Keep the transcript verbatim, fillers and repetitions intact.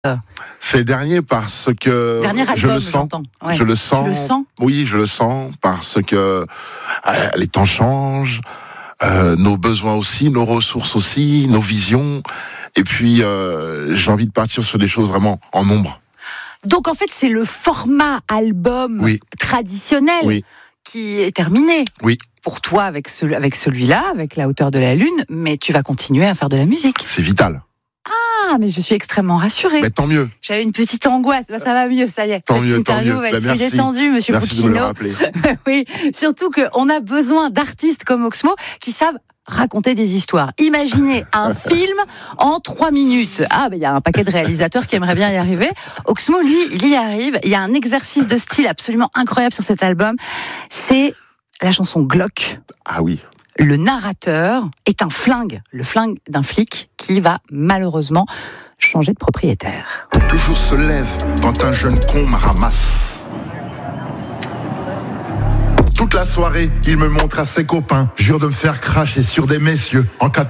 C'est le dernier parce que Dernier album, je le sens. Ouais. Je le sens. Tu le sens ? Oui, je le sens parce que euh, les temps changent, euh, nos besoins aussi, nos ressources aussi, nos visions. Et puis, euh, j'ai envie de partir sur des choses vraiment en nombre. Donc en fait, c'est le format album oui. traditionnel oui. qui est terminé. Oui. Pour toi, avec, ce, avec celui-là, avec La hauteur de la lune, mais tu vas continuer à faire de la musique. C'est vital. Ah, mais je suis extrêmement rassurée. Mais tant mieux. J'avais une petite angoisse. Bah, ça va mieux, ça y est. Tant Cette mieux, interview tant mieux. va être bah, plus détendue, monsieur merci Puccino. De me le rappeler. Oui, surtout qu'on a besoin d'artistes comme Oxmo qui savent raconter des histoires. Imaginez un film en trois minutes. Ah, ben, il y a un paquet de réalisateurs qui aimeraient bien y arriver. Oxmo, lui, il y arrive. Il y a un exercice de style absolument incroyable sur cet album. C'est la chanson Glock. Ah oui. Le narrateur est un flingue, le flingue d'un flic qui va malheureusement changer de propriétaire. Le jour se lève quand un jeune con me ramasse. Toute la soirée, il me montre à ses copains, jure de me faire cracher sur des messieurs en cas de